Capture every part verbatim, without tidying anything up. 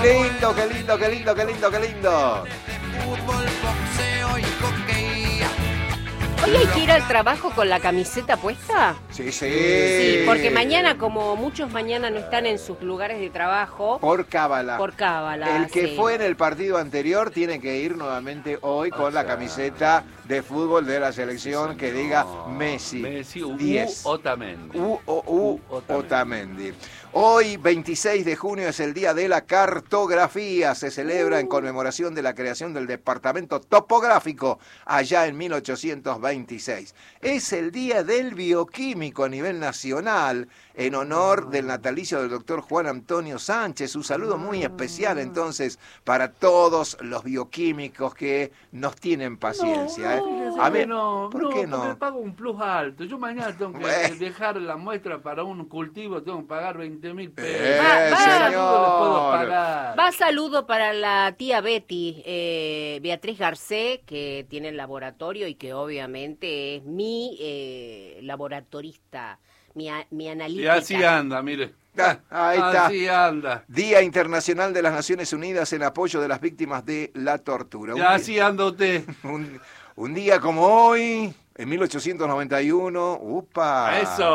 Lindo, qué lindo, qué lindo, qué lindo, qué lindo. Fútbol, boxeo y hockey. ¿Hoy hay que ir al trabajo con la camiseta puesta? Sí, sí. Sí, porque mañana, como muchos mañana no están en sus lugares de trabajo, Por cábala. por cábala. El que sí. fue en el partido anterior tiene que ir nuevamente hoy con la camiseta de fútbol de la selección que diga Messi. Messi, U diez. Otamendi. U, o, U, U, Otamendi. Otamendi. Hoy, veintiséis de junio, es el Día de la Cartografía. Se celebra en conmemoración de la creación del Departamento Topográfico allá en mil ochocientos veintiséis. Es el Día del Bioquímico a nivel nacional en honor del natalicio del doctor Juan Antonio Sánchez. Un saludo muy especial entonces para todos los bioquímicos que nos tienen paciencia. ¿eh? No, A ver, no, ¿por no, qué porque no? pago un plus alto. Yo mañana tengo que Bueno. dejar la muestra para un cultivo, tengo que pagar veinte mil pesos. Eh, Va, va. señor. No les puedo pagar. Va saludo para la tía Betty, eh, Beatriz Garcé, que tiene el laboratorio y que obviamente es mi eh, laboratorista, mi, a- mi Y analítica. así anda, mire. Ah, ahí está. Así anda. Día Internacional de las Naciones Unidas en apoyo de las víctimas de la tortura. Y Un, así anda usted. un- un día como hoy, en mil ochocientos noventa y uno, ¡upa!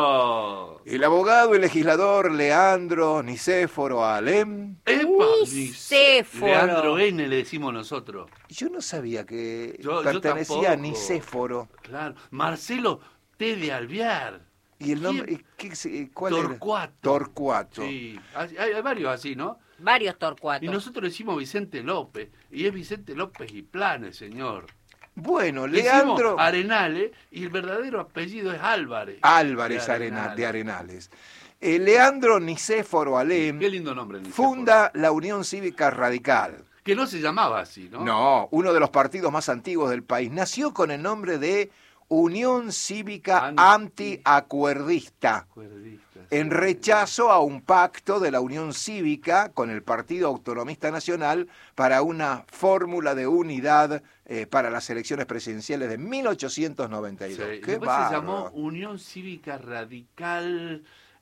Eso. El abogado y legislador Leandro Nicéforo Alem. Epa, Nicéforo. Leandro N le decimos nosotros. Yo no sabía que Yo- yo pertenecía a tampoco. Nicéforo. Claro. Marcelo T. de Alvear. ¿Y el nombre? ¿Quién? ¿qué se- ¿Cuál Torcuato. era? Torcuato. Sí, hay, hay varios así, ¿no? Varios Y Torcuatos. nosotros decimos Vicente López, y es Vicente López y Planes, señor. Bueno, Decimos Leandro Arenales, y el verdadero apellido es Álvarez. Álvarez de Arena- Arenales. de Arenales. Eh, Leandro Nicéforo Alem Qué lindo nombre. Nicéforo. funda la Unión Cívica Radical. Que no se llamaba así, ¿no? No, uno de los partidos más antiguos del país. Nació con el nombre de Unión Cívica Anti- Antiacuerdista, Cuerdista, sí. en rechazo a un pacto de la Unión Cívica con el Partido Autonomista Nacional para una fórmula de unidad eh, para las elecciones presidenciales de mil ochocientos noventa y dos. Sí, y ¡Qué después se bárbaro! llamó Unión Cívica Radical.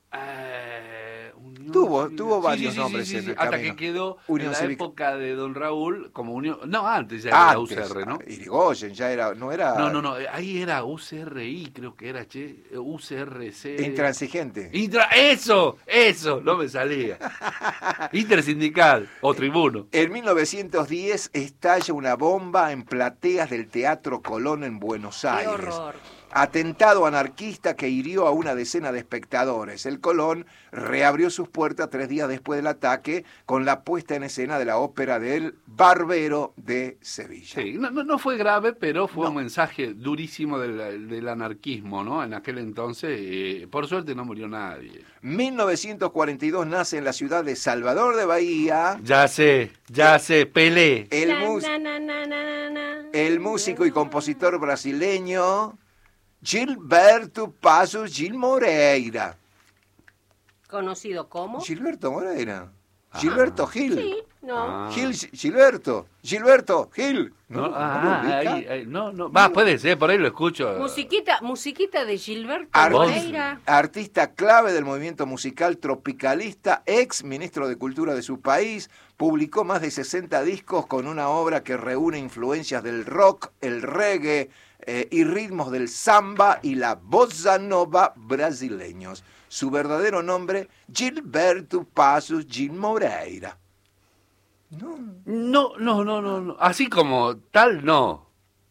eh, Unión Tuvo- Cívica- tuvo Sí, varios sí, sí, nombres sí, en sí, el hasta camino. que quedó Unión en la Cívica. época de Don Raúl como Unión. No, antes ya era la U C Antes, R, ¿no? Irigoyen ya era, no era No, no, no, ahí era U C R I, creo que era, che, U C R C. intransigente. Intra- eso, eso, no me salía. Intersindical o tribuno. En mil novecientos diez estalla una bomba en plateas del Teatro Colón en Buenos ¡Qué Aires. horror! Atentado anarquista que hirió a una decena de espectadores. El Colón reabrió sus puertas tres días después del ataque con la puesta en escena de la ópera del Barbero de Sevilla. Sí, no, no, no fue grave, pero fue No. un mensaje durísimo del, del anarquismo, ¿no? En aquel entonces, eh, por suerte no murió nadie. mil novecientos cuarenta y dos nace en la ciudad de Salvador de Bahía Ya sé, ya sé, Pelé. el, Na, mus- na, na, na, na, na. el músico y compositor brasileño Gilberto Passos Gil Moreira. Conocido como... Gilberto Moreira. Gilberto Gil. Sí, no. Ah. Gil, Gilberto. Gilberto Gil. No, ¿No, ah, ¿no lo ubica? ahí, ahí, no, no, va, puede ser, por ahí lo escucho. Musiquita, musiquita de Gilberto Arti- Moreira. Artista clave del movimiento musical tropicalista, ex ministro de Cultura de su país, publicó más de sesenta discos con una obra que reúne influencias del rock, el reggae eh, y ritmos del samba y la bossa nova brasileños. Su verdadero nombre, Gilberto Passos Gil Moreira. No, No, no, no, no, no. Así como tal, no.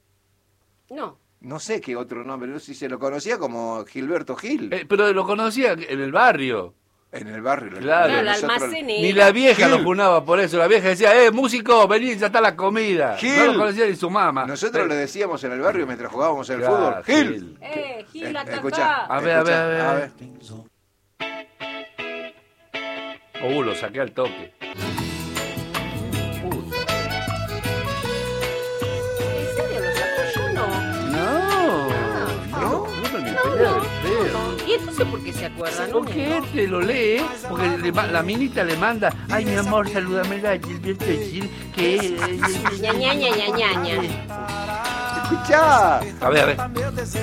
No. no sé qué otro nombre, no sé si se lo conocía como Gilberto Gil. Eh, pero lo conocía en el barrio. En el barrio. Claro. Claro, el nosotros- almacén Ni la vieja Gil. lo funaba por eso. La vieja decía, eh, músico, vení, ya está la comida. Gil. No lo conocía ni su mamá. Nosotros Eh, le decíamos en el barrio mientras jugábamos al claro, fútbol. ¡Gil! Gil. Eh, Gil, Eh, acá, escuchá, acá. A ver, a ver, escuchá, a ver. Uh, lo saqué al toque. ¿En serio lo sacó? Yo no. No, Ah, no, no, ni No, pelea no, de perro. no. ¿Y entonces por qué se acuerdan? No, Porque este lo lee, porque le ma- la minita le manda, ay mi amor, salúdame a Gilberto Gil, que es... Ña, ña, ña, ña, ña, ña. Escuchá. A ver, a ver.